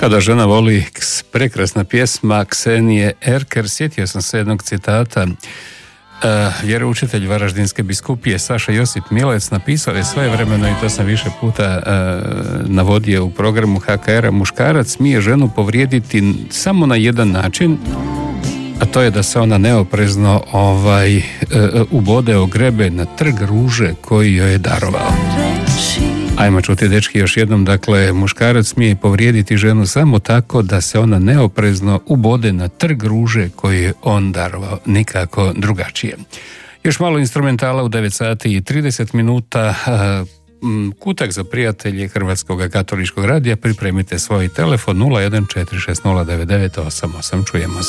Kada žena voli, prekrasna pjesma Ksenije Erker. Sjetio sam se jednog citata. Vjeroučitelj Varaždinske biskupije Saša Josip Milec napisao je svojevremeno, i to sam više puta navodio u programu HKR-a, muškarac smije ženu povrijediti samo na jedan način, a to je da se ona neoprezno ubode o grebe na trg ruže koji joj je darovao. Ajmo čuti, dečki, još jednom. Dakle, muškarac smije povrijediti ženu samo tako da se ona neoprezno ubode na trg ruže koji je on darovao, nikako drugačije. Još malo instrumentala u 9 sati i 30 minuta. Kutak za prijatelje Hrvatskog katoličkog radija. Pripremite svoj telefon 0146099888. Čujemo se.